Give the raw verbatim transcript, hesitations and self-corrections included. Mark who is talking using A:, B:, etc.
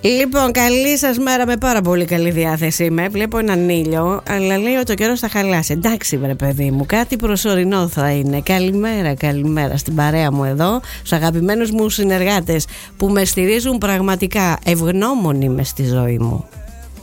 A: Λοιπόν, καλή σας μέρα, με πάρα πολύ καλή διάθεση είμαι. Βλέπω έναν ήλιο, αλλά λέει ότι ο καιρός θα χαλάσει. Εντάξει, βρε παιδί μου, κάτι προσωρινό θα είναι. Καλημέρα, καλημέρα στην παρέα μου εδώ, στους αγαπημένους μου συνεργάτες που με στηρίζουν πραγματικά. Ευγνώμων είμαι στη ζωή μου.